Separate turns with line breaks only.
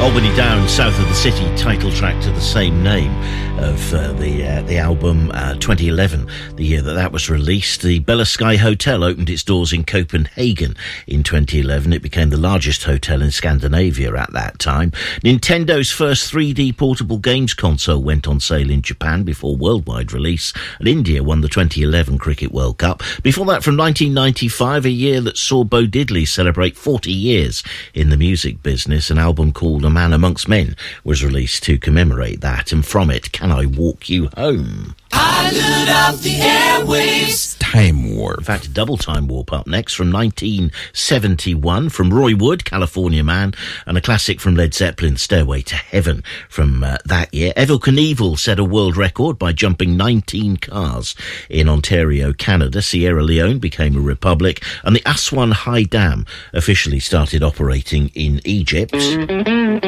Albany Down, south of the city, title track to the same name of the album, 2011, the year that was released. The Bella Sky Hotel opened its doors in Copenhagen in 2011. It became the largest hotel in Scandinavia at that time. Nintendo's first 3D portable games console went on sale in Japan before worldwide release, and India won the 2011 Cricket World Cup. Before that, from 1995, a year that saw Bo Diddley celebrate 40 years in the music business, an album called A Man Amongst Men was released to commemorate that, and from it, Can I Walk You Home?
I lit up the airwaves.
Time Warp.
In fact, a double Time Warp up next from 1971 from Roy Wood, California Man, and a classic from Led Zeppelin, Stairway to Heaven, from that year. Evel Knievel set a world record by jumping 19 cars in Ontario, Canada. Sierra Leone became a republic, and the Aswan High Dam officially started operating in Egypt.